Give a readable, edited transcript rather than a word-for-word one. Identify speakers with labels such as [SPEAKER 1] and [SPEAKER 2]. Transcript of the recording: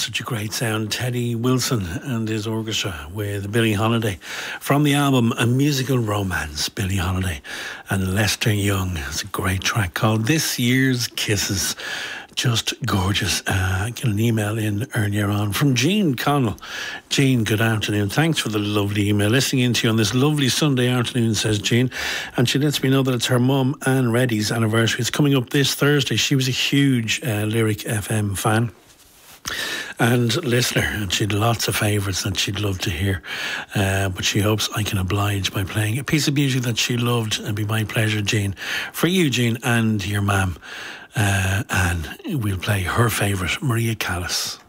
[SPEAKER 1] such a great sound. Teddy Wilson and his orchestra with Billie Holiday from the album A Musical Romance, Billie Holiday and Lester Young. It's a great track called This Year's Kisses. Just gorgeous. Get an email in earlier on from Jean Connell. Jean, good afternoon. Thanks for the lovely email. Listening in to you on this lovely Sunday afternoon, says Jean. And she lets me know that it's her mum, Anne Reddy's anniversary. It's coming up this Thursday. She was a huge Lyric FM fan and listener, and she had lots of favourites that she'd love to hear, but she hopes I can oblige by playing a piece of music that she loved. It'd be my pleasure, Jean, for you, Jean, and your mum, and we'll play her favourite, Maria Callas.